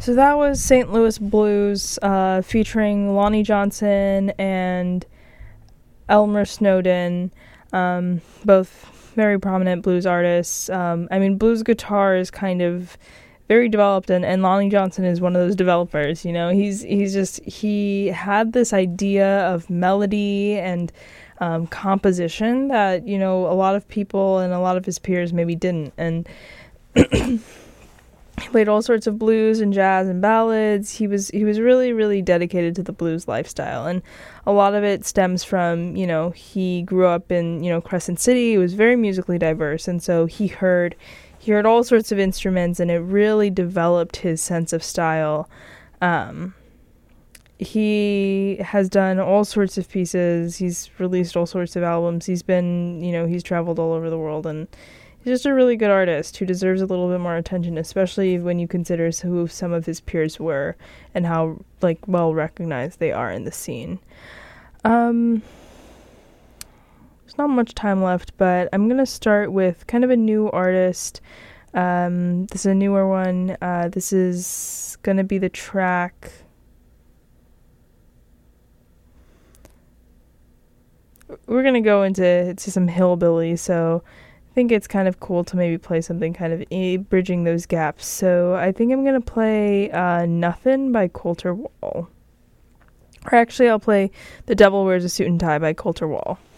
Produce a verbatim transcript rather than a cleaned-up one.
So that was Saint Louis Blues, uh, featuring Lonnie Johnson and Elmer Snowden, um, both very prominent blues artists. Um, I mean, blues guitar is kind of very developed, and, and Lonnie Johnson is one of those developers. You know, he's he's just he had this idea of melody and um, composition that, you know, a lot of people and a lot of his peers maybe didn't, and he played all sorts of blues and jazz and ballads. He was he was really, really dedicated to the blues lifestyle. And a lot of it stems from, you know, he grew up in, you know, Crescent City. It was very musically diverse. And so he heard he heard all sorts of instruments, and it really developed his sense of style. Um, he has done all sorts of pieces. He's released all sorts of albums. He's been, you know, he's traveled all over the world, and he's just a really good artist who deserves a little bit more attention, especially when you consider who some of his peers were and how, like, well recognized they are in the scene. Um, there's not much time left, but I'm gonna start with kind of a new artist. Um, this is a newer one. Uh, this is gonna be the track. We're gonna go into to some hillbilly, so I think it's kind of cool to maybe play something kind of e- bridging those gaps. So I think I'm going to play uh, Nothing by Colter Wall. Or actually, I'll play The Devil Wears a Suit and Tie by Colter Wall.